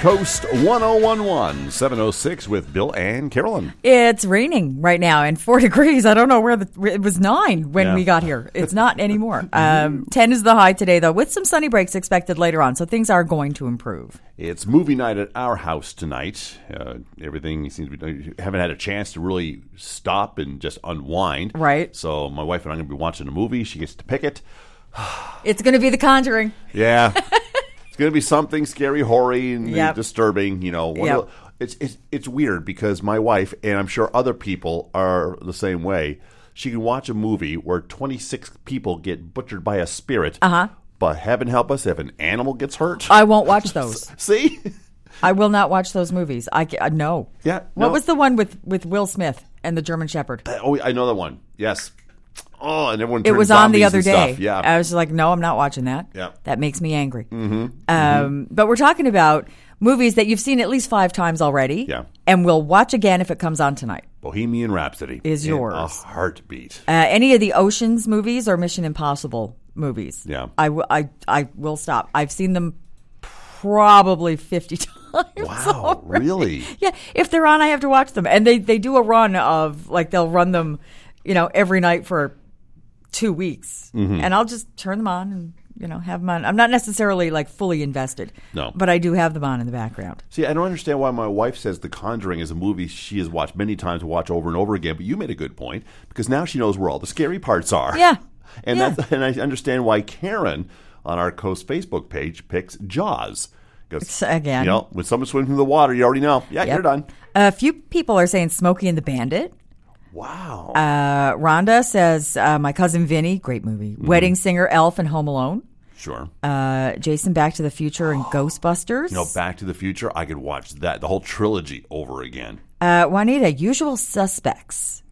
Coast 1011, 706 with Bill and Carolyn. It's raining right now and 4 degrees. I don't know where it was 9 when we got here. It's not anymore. 10 is the high today, though, with some sunny breaks expected later on. So things are going to improve. It's movie night at our house tonight. Everything seems to be, haven't had a chance to really stop and just unwind. Right. So my wife and I are going to be watching a movie. She gets to pick it. It's going to be The Conjuring. Yeah. It's going to be something scary, hoary, and disturbing. You know, it's weird because my wife, and I'm sure other people are the same way, she can watch a movie where 26 people get butchered by a spirit. But heaven help us if an animal gets hurt. I won't watch those. See? I will not watch those movies. No. Yeah. What was the one with Will Smith and the German Shepherd? Oh, I know that one. Yes. Oh, and everyone. It was on the other day. Yeah. I was like, no, I'm not watching that. Yeah. That makes me angry. But we're talking about movies that you've seen at least 5 times already. Yeah. And we'll watch again if it comes on tonight. Bohemian Rhapsody is yours. A heartbeat. Any of the Ocean's movies or Mission Impossible movies. Yeah. I will stop. I've seen them probably 50 times. Wow, already. Really? Yeah. If they're on, I have to watch them. And they do a run of, like, they'll run them, every night for 2 weeks. And I'll just turn them on and, have them on. I'm not necessarily, like, fully invested. No. But I do have them on in the background. See, I don't understand why my wife says The Conjuring is a movie she has watched many times to watch over and over again. But you made a good point, because now she knows where all the scary parts are. Yeah. And I understand why Karen on our Coast Facebook page picks Jaws. Again. When someone swims in the water, you already know. Yeah, you're done. A few people are saying Smokey and the Bandit. Wow. Rhonda says My Cousin Vinny, great movie. Wedding Singer, Elf, and Home Alone. Sure. Jason, Back to the Future, and Ghostbusters. Back to the Future, I could watch that, the whole trilogy over again. Juanita, Usual Suspects.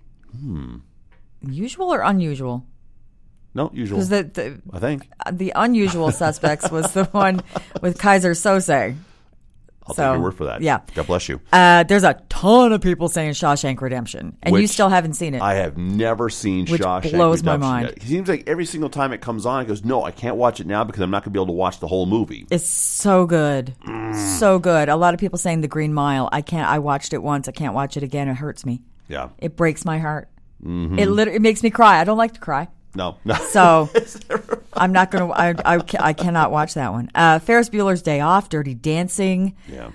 Usual or unusual? No, usual. Because I think the Unusual Suspects was the one with Kaiser Sose. I'll take your word for that. Yeah. God bless you. There's a ton of people saying Shawshank Redemption, and you still haven't seen it. I have never seen Shawshank Redemption. Blows my mind. It seems like every single time it comes on, it goes, no, I can't watch it now because I'm not going to be able to watch the whole movie. It's so good. So good. A lot of people saying The Green Mile. I watched it once. I can't watch it again. It hurts me. Yeah. It breaks my heart. It makes me cry. I don't like to cry. No. So I'm not going to, I cannot watch that one. Ferris Bueller's Day Off, Dirty Dancing. Yeah.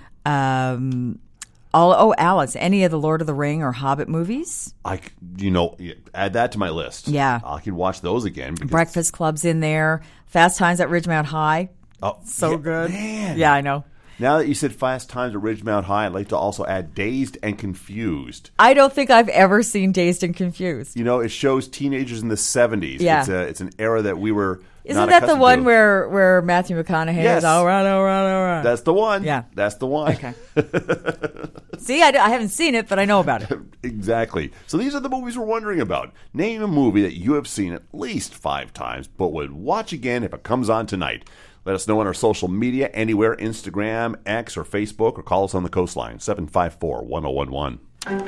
Alice, any of the Lord of the Ring or Hobbit movies? Add that to my list. Yeah. I can watch those again. Breakfast Club's in there. Fast Times at Ridgemount High. Oh, so good. Man. Yeah, I know. Now that you said Fast Times at Ridgemount High, I'd like to also add Dazed and Confused. I don't think I've ever seen Dazed and Confused. It shows teenagers in the 70s. Yeah. It's an era that we were Isn't that the one where Matthew McConaughey is all right? That's the one. Yeah. That's the one. Okay. See, I haven't seen it, but I know about it. Exactly. So these are the movies we're wondering about. Name a movie that you have seen at least 5 times, but would watch again if it comes on tonight. Let us know on our social media, anywhere, Instagram, X, or Facebook, or call us on the Coastline, 754-1011.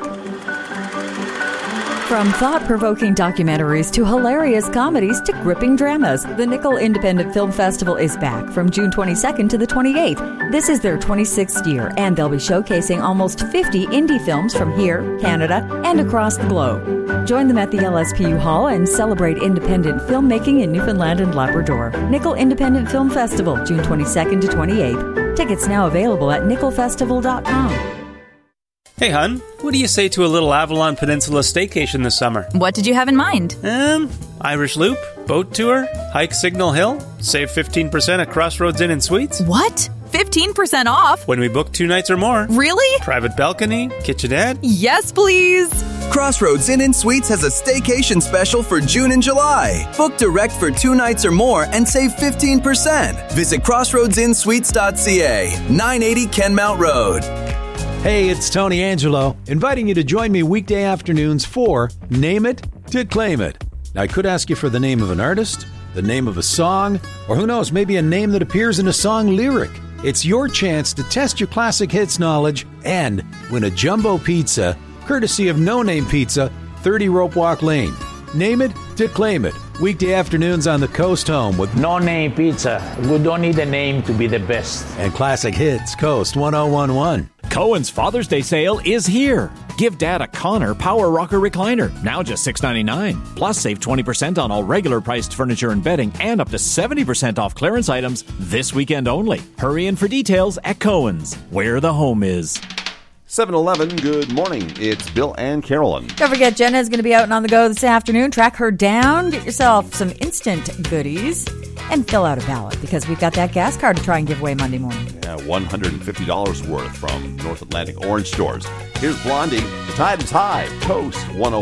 From thought-provoking documentaries to hilarious comedies to gripping dramas, the Nickel Independent Film Festival is back from June 22nd to the 28th. This is their 26th year, and they'll be showcasing almost 50 indie films from here, Canada, and across the globe. Join them at the LSPU Hall and celebrate independent filmmaking in Newfoundland and Labrador. Nickel Independent Film Festival, June 22nd to 28th. Tickets now available at nickelfestival.com. Hey, hun, what do you say to a little Avalon Peninsula staycation this summer? What did you have in mind? Irish Loop, boat tour, hike Signal Hill, save 15% at Crossroads Inn and Suites. What? 15% off? When we book 2 nights or more. Really? Private balcony, kitchenette. Yes, please. Crossroads Inn and Suites has a staycation special for June and July. Book direct for 2 nights or more and save 15%. Visit crossroadsinnsuites.ca, 980 Kenmount Road. Hey, it's Tony Angelo, inviting you to join me weekday afternoons for Name It to Claim It. Now, I could ask you for the name of an artist, the name of a song, or who knows, maybe a name that appears in a song lyric. It's your chance to test your classic hits knowledge and win a jumbo pizza, courtesy of No Name Pizza, 30 Rope Walk Lane. Name It to Claim It. Weekday afternoons on the Coast Home with No Name Pizza. We don't need a name to be the best. and classic hits, Coast 1011. Cohen's Father's Day sale is here. Give Dad a Connor Power Rocker Recliner, now just $6.99. Plus, save 20% on all regular priced furniture and bedding and up to 70% off clearance items this weekend only. Hurry in for details at Cohen's, where the home is. 7-Eleven, good morning. It's Bill and Carolyn. Don't forget, Jenna is going to be out and on the go this afternoon. Track her down, get yourself some instant goodies, and fill out a ballot because we've got that gas card to try and give away Monday morning. Yeah, $150 worth from North Atlantic Orange Stores. Here's Blondie. The tide is high. Coast 101.